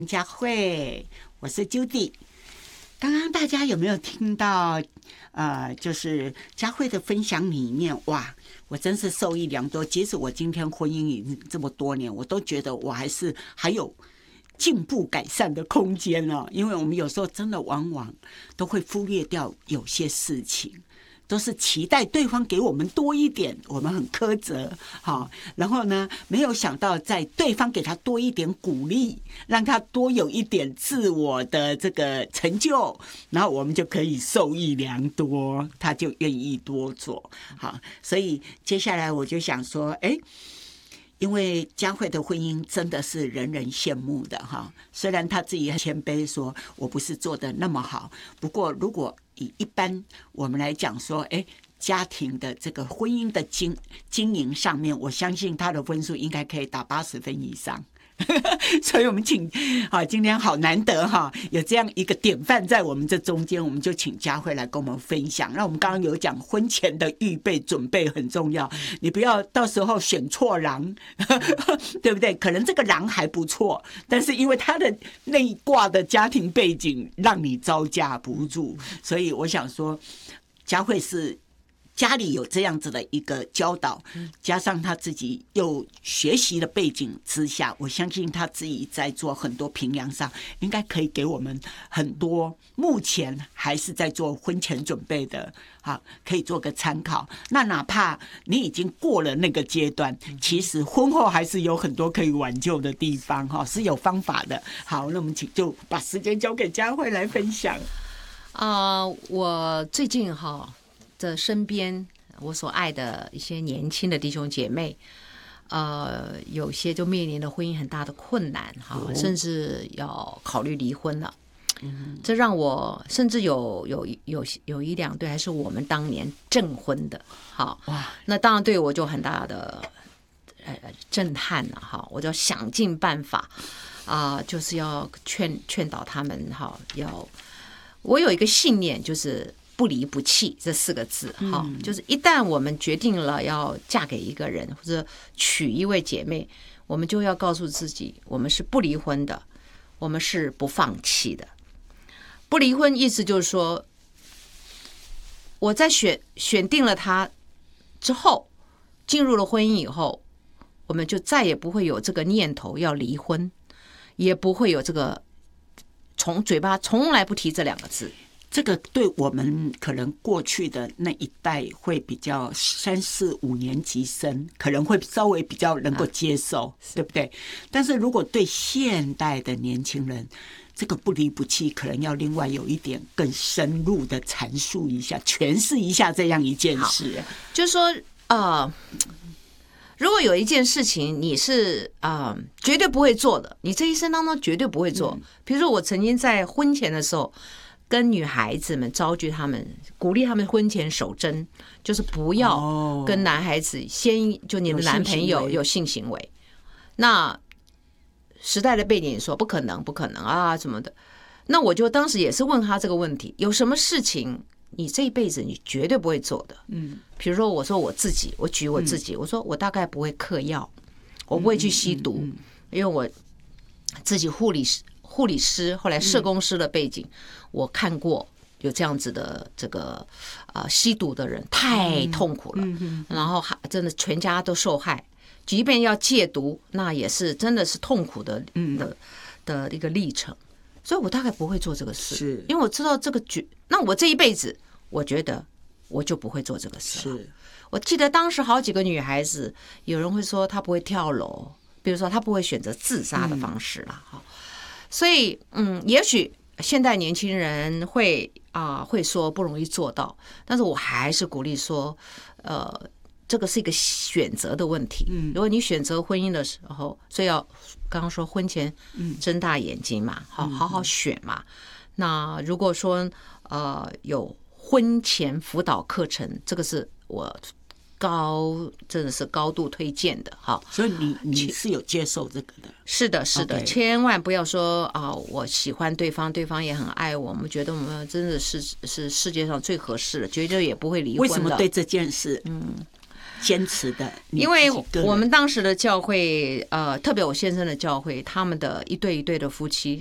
佳慧，我是 Judy。刚刚大家有没有听到？就是佳慧的分享里面，哇，我真是受益良多。即使我今天婚姻已经这么多年，我都觉得我还有进步改善的空间哦。因为我们有时候真的往往都会忽略掉有些事情。都是期待对方给我们多一点，我们很苛责，好，然后呢，没有想到在对方给他多一点鼓励，让他多有一点自我的这个成就，然后我们就可以受益良多，他就愿意多做，好，所以接下来我就想说，因为佳慧的婚姻真的是人人羡慕的哈，虽然她自己很谦卑说我不是做的那么好，不过如果以一般我们来讲说，家庭的这个婚姻的经营上面，我相信她的分数应该可以打80分以上。所以我们今天好难得哈，有这样一个典范在我们这中间，我们就请佳慧来跟我们分享。那我们刚刚有讲婚前的预备准备很重要，你不要到时候选错郎，对不对？可能这个郎还不错，但是因为他的内挂的家庭背景让你招架不住，所以我想说，佳慧是家里有这样子的一个教导，加上他自己又学习的背景之下，我相信他自己在做很多评量上，应该可以给我们很多目前还是在做婚前准备的，可以做个参考。那哪怕你已经过了那个阶段，其实婚后还是有很多可以挽救的地方，是有方法的。好，那我们就把时间交给佳慧来分享。 我最近的身边，我所爱的一些年轻的弟兄姐妹，有些就面临了婚姻很大的困难，甚至要考虑离婚了。这让我甚至有一两对还是我们当年证婚的，那当然对我就很大的震撼了，我就想尽办法就是要劝导他们我有一个信念，就是不离不弃这4个字，就是一旦我们决定了要嫁给一个人或者娶一位姐妹，我们就要告诉自己，我们是不离婚的，我们是不放弃的。不离婚意思就是说，我在选定了他之后，进入了婚姻以后，我们就再也不会有这个念头要离婚，也不会有这个从嘴巴从来不提这2个字。 这个对我们可能过去的那一代会比较3、4、5年级生，可能会稍微比较能够接受，对不对？但是如果对现代的年轻人，这个不离不弃可能要另外有一点更深入的阐述一下、诠释一下这样一件事。 就是说，如果有一件事情你是绝对不会做的，你这一生当中绝对不会做。比如说，我曾经在婚前的时候，跟女孩子们招聚他们，鼓励他们婚前守贞，就是不要跟男孩子就你的男朋友有性行为。那时代的背景说不可能什么的。那我就当时也是问他这个问题，有什么事情你这一辈子你绝对不会做的？比如说我说我自己，我举我自己，我说我大概不会嗑药，我不会去吸毒，因为我自己护理师后来社工师的背景，我看过有这样子的这个吸毒的人太痛苦了，然后真的全家都受害，即便要戒毒，那也是真的是痛苦的一个历程。所以我大概不会做这个事，因为我知道这个那我这一辈子我觉得我就不会做这个事。我记得当时好几个女孩子，有人会说她不会跳楼，比如说她不会选择自杀的方式啦，所以也许现代年轻人会说不容易做到，但是我还是鼓励说，这个是一个选择的问题。如果你选择婚姻的时候，所以要刚刚说婚前睁大眼睛嘛，好好选嘛。那如果说有婚前辅导课程，这个是我真的是高度推荐的哈。 所以你是有接受这个的？ 是的，是的，千万不要说我喜欢对方，对方也很爱我们，觉得我们真的是世界上最合适的，绝对也不会离婚的。 为什么对这件事？ 坚持的？ 因为我们当时的教会，特别我先生的教会，他们的一对一对的夫妻，